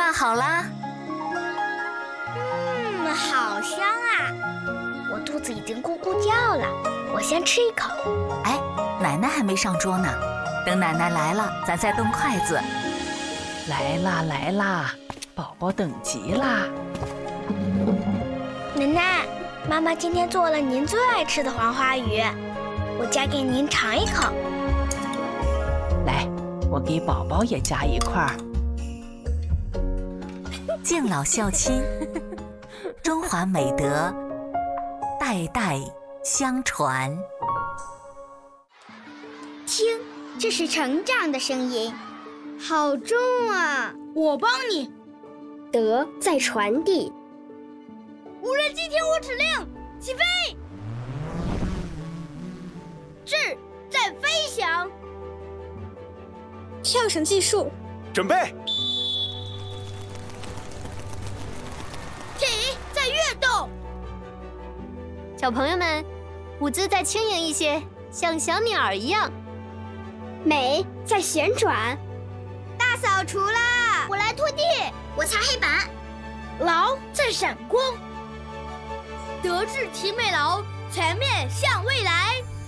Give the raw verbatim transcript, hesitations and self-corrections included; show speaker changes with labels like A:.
A: 炸好啦。
B: 嗯，好香啊！我肚子已经咕咕叫了，我先吃一口。
A: 哎，奶奶还没上桌呢，等奶奶来了，咱再动筷子。
C: 来啦来啦，宝宝等急啦！
B: 奶奶，妈妈今天做了您最爱吃的黄花鱼，我夹给您尝一口。
C: 来，我给宝宝也夹一块儿。
A: 敬老孝亲，中华美德代代相传。
B: 听，这是成长的声音，好重啊！
D: 我帮你。
B: 德在传递。
D: 无人机听我指令，起飞！志在飞翔。
E: 跳绳计数，
F: 准备。
D: 体在跃动。
G: 小朋友们，舞姿再轻盈一些，像小鸟儿一样。
B: 美在旋转。
D: 大扫除啦！
B: 我来拖地，我擦黑板。
D: 劳在闪光。德智体美劳，全面向未来。